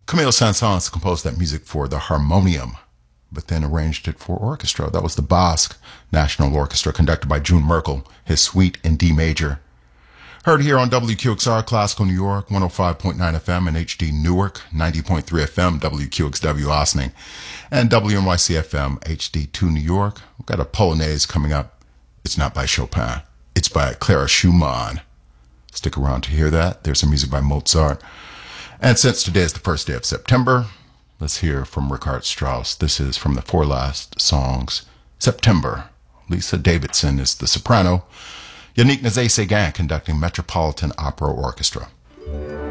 Camille Saint-Saëns composed that music for the harmonium, but then arranged it for orchestra. That was the Basque National Orchestra, conducted by June Merkel, his suite in D major. Heard here on WQXR Classical New York, 105.9 FM and HD Newark, 90.3 FM, WQXW Ossining, and WNYC FM, HD2 New York. We've got a Polonaise coming up. It's not by Chopin. It's by Clara Schumann. Stick around to hear that. There's some music by Mozart. And since today is the first day of September, let's hear from Richard Strauss. This is from the Four Last Songs, September. Lisa Davidson is the soprano. Yannick Nézet-Séguin conducting Metropolitan Opera Orchestra.